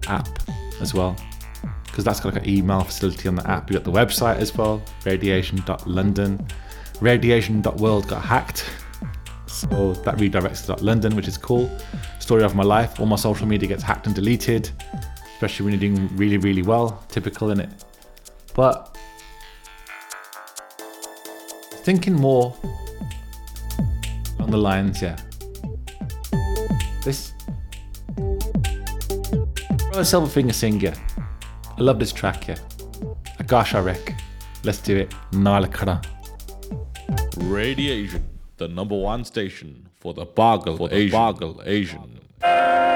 app as well, because that's got like an email facility on the app. You got the website as well, radiation.london. Radiation.world got hacked, so that redirects to .london, which is cool. Story of my life. All my social media gets hacked and deleted, especially when you're doing really, really well. Typical, innit? But thinking more on the lines, yeah. This Brother Silverfinger sing, yeah. I love this track, yeah. Gosh, I wreck. Let's do it. Nala Radiation, the #1 station for the Bargle Asian.